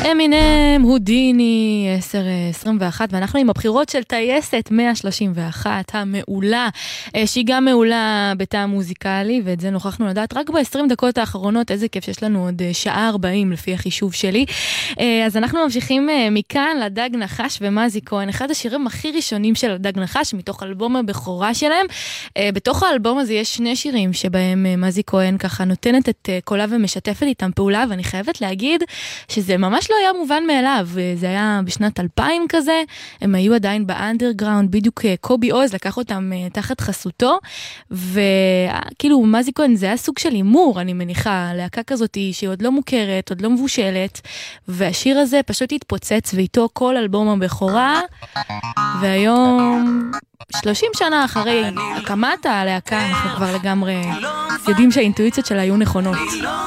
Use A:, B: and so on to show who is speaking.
A: אמינם, הודיני, 10:21, ואנחנו עם הבחירות של טייסת 131, המעולה, שהיא גם מעולה בטעם מוזיקלי, ואת זה נוכחנו לדעת רק ב-20 דקות האחרונות, איזה כיף שיש לנו עוד שעה 40 לפי החישוב שלי. אז אנחנו ממשיכים מכאן לדג נחש ומזי כהן, אחד השירים הכי ראשונים של הדג נחש, מתוך אלבום הבכורה שלהם. בתוך האלבום הזה יש שני שירים שבהם מזי כהן ככה נותנת את קולה ומשתפת איתם פעולה, ואני חייבת להגיד שזה ממש לא היה מובן מאליו, זה היה בשנת 2000 כזה, הם היו עדיין באנדרגראונד, בדיוק קובי עוז לקח אותם תחת חסותו, וכאילו מזי כהן זה היה סוג של אימור, אני מניחה, להקה כזאת שהיא עוד לא מוכרת, עוד לא מבושלת, והשיר הזה פשוט התפוצץ, ואיתו כל אלבום הבכורה, והיום 30 שנה אחרי הקמת הלהקה, אנחנו כבר לגמרי יודעים שהאינטואיציות שלה היו נכונות.